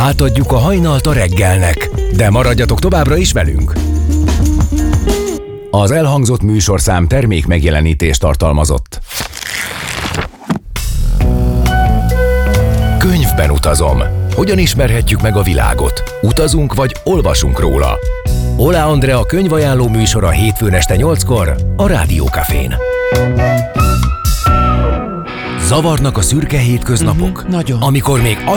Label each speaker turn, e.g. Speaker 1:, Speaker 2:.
Speaker 1: Átadjuk a hajnalt a reggelnek, de maradjatok továbbra is velünk! Az elhangzott műsorszám termék megjelenítést tartalmazott. Könyvben utazom. Hogyan ismerhetjük meg a világot? Utazunk vagy olvasunk róla? Oláh Andrea könyvajánló műsora hétfőn este 8-kor a Rádió Cafén. Zavarnak a szürke hétköznapok?
Speaker 2: Nagyon.
Speaker 1: Amikor még